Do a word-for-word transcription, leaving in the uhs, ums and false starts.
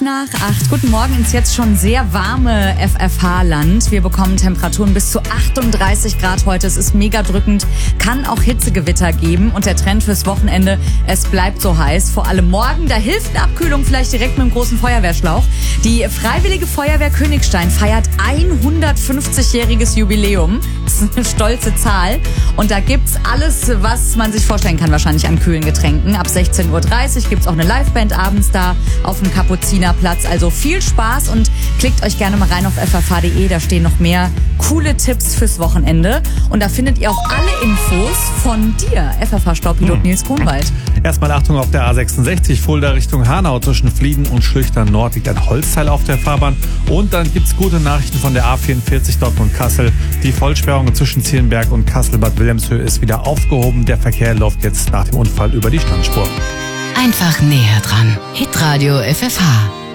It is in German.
nach acht. Guten Morgen ins jetzt schon sehr warme F F H-Land. Wir bekommen Temperaturen bis zu achtunddreißig Grad heute. Es ist mega drückend, kann auch Hitzegewitter geben. Und der Trend fürs Wochenende, es bleibt so heiß. Vor allem morgen, da hilft eine Abkühlung vielleicht direkt mit dem großen Feuerwehrschlauch. Die Freiwillige Feuerwehr Königstein feiert hundertfünfzigjähriges Jubiläum. Das ist eine stolze Zahl. Und da gibt's alles, was man sich vorstellen kann, wahrscheinlich an kühlen Getränken. Ab sechzehn Uhr dreißig gibt's auch eine Liveband abends da auf dem Kapuzinerplatz. Also viel Spaß und klickt euch gerne mal rein auf f f h punkt d e. Da stehen noch mehr coole Tipps fürs Wochenende. Und da findet ihr auch alle Infos von dir, F F H-Staubpilot hm. Nils Kohnwald. Erstmal Achtung auf der A sechsundsechzig, Fulda Richtung Hanau. Zwischen Flieden und Schlüchtern Nord liegt ein Holzteil auf der Fahrbahn. Und dann gibt's gute Nachrichten von der A vierundvierzig Dortmund-Kassel. Die Vollsperrung zwischen Zierenberg und Kassel-Bad Wilhelmshöhe ist wieder aufgehoben. Der Verkehr läuft jetzt nach dem Unfall über die Standspur. Einfach näher dran. Hitradio F F H.